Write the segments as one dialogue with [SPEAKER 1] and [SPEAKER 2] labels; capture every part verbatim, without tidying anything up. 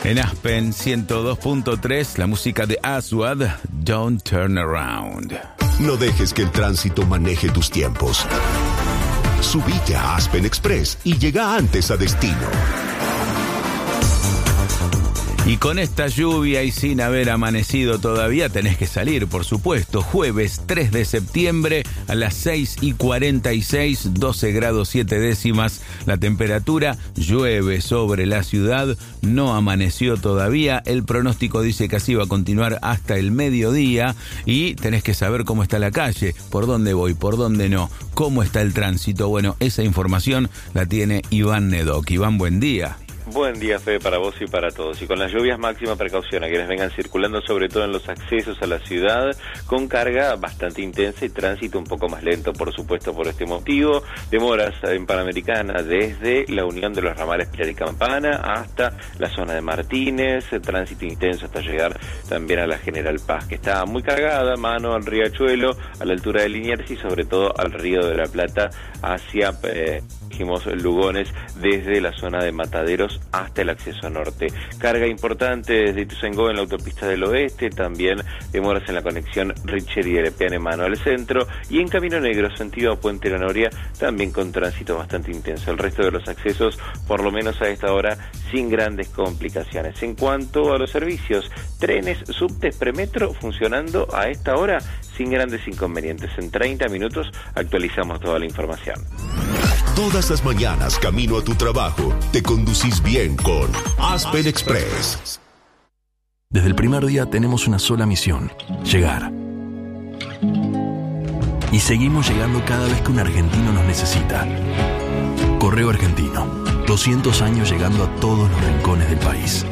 [SPEAKER 1] En Aspen ciento dos punto tres, la música de Aswad, Don't Turn Around.
[SPEAKER 2] No dejes que el tránsito maneje tus tiempos. Subite a Aspen Express y llega antes a destino.
[SPEAKER 1] Y con esta lluvia y sin haber amanecido todavía, tenés que salir, por supuesto. Jueves tres de septiembre a las seis y cuarenta y seis, doce grados siete décimas la temperatura. Llueve sobre la ciudad, no amaneció todavía. El pronóstico dice que así va a continuar hasta el mediodía. Y tenés que saber cómo está la calle, por dónde voy, por dónde no, cómo está el tránsito. Bueno, esa información la tiene Iván Nedoc. Iván, buen día.
[SPEAKER 3] Buen día, Fede, para vos y para todos. Y con las lluvias, máxima precaución a quienes vengan circulando, sobre todo en los accesos a la ciudad, con carga bastante intensa y tránsito un poco más lento, por supuesto, por este motivo. Demoras en Panamericana desde la unión de los ramales Pilar y Campana hasta la zona de Martínez, tránsito intenso hasta llegar también a la General Paz, que está muy cargada, mano al Riachuelo, a la altura de Liniers y sobre todo al Río de la Plata, hacia... Eh, dijimos Lugones, desde la zona de Mataderos hasta el acceso norte. Carga importante desde Ituzaingó en la autopista del oeste, también demoras en la conexión Richer y Erepiane mano al centro, y en Camino Negro, sentido a Puente La Noria, también con tránsito bastante intenso. El resto de los accesos, por lo menos a esta hora, sin grandes complicaciones. En cuanto a los servicios, trenes, subtes, premetro, funcionando a esta hora sin grandes inconvenientes. En treinta minutos actualizamos toda la información.
[SPEAKER 2] Todas las mañanas, camino a tu trabajo, te conducís bien con Aspen Express.
[SPEAKER 4] Desde el primer día tenemos una sola misión: llegar. Y seguimos llegando cada vez que un argentino nos necesita. Correo Argentino, doscientos años llegando a todos los rincones del país.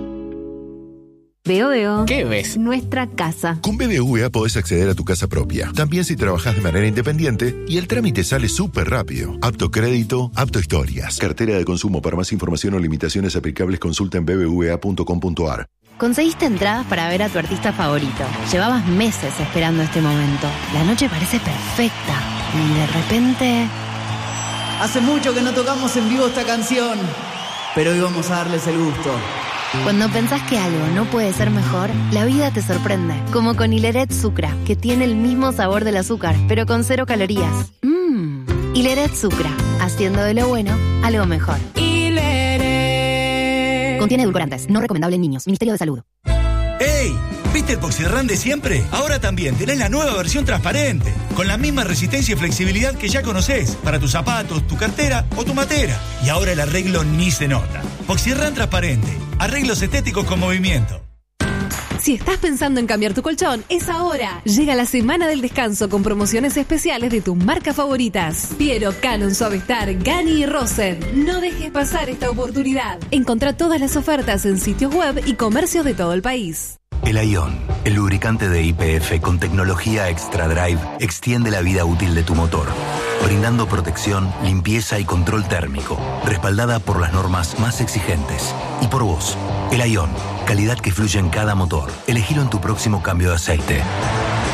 [SPEAKER 5] Veo, veo.
[SPEAKER 6] ¿Qué ves?
[SPEAKER 5] Nuestra casa.
[SPEAKER 7] Con B B V A podés acceder a tu casa propia, también si trabajás de manera independiente, y el trámite sale súper rápido. Apto crédito, apto historias. Cartera de consumo. Para más información o limitaciones aplicables, consulta en b b v a punto com punto a r.
[SPEAKER 5] Conseguiste entradas para ver a tu artista favorito. Llevabas meses esperando este momento. La noche parece perfecta. Y de repente...
[SPEAKER 8] Hace mucho que no tocamos en vivo esta canción, pero hoy vamos a darles el gusto.
[SPEAKER 5] Cuando pensás que algo no puede ser mejor, la vida te sorprende. Como con Hileret Sucra, que tiene el mismo sabor del azúcar, pero con cero calorías. Mmm. Hileret Sucra, haciendo de lo bueno algo mejor.
[SPEAKER 8] Hileret.
[SPEAKER 5] Contiene edulcorantes, no recomendable en niños. Ministerio de Salud.
[SPEAKER 9] ¡Ey! ¿Viste el Poxirrán de siempre? Ahora también tenés la nueva versión transparente, con la misma resistencia y flexibilidad que ya conocés, para tus zapatos, tu cartera o tu matera. Y ahora el arreglo ni se nota. Poxirrán transparente, arreglos estéticos con movimiento.
[SPEAKER 10] Si estás pensando en cambiar tu colchón, es ahora. Llega la semana del descanso con promociones especiales de tus marcas favoritas. Piero, Canon, Suavestar, Gani y Rosen. No dejes pasar esta oportunidad. Encontrá todas las ofertas en sitios web y comercios de todo el país.
[SPEAKER 4] El Ion, el lubricante de Y P F con tecnología Extra Drive, extiende la vida útil de tu motor, brindando protección, limpieza y control térmico, respaldada por las normas más exigentes. Y por vos, el Ion, calidad que fluye en cada motor. Elegilo en tu próximo cambio de aceite.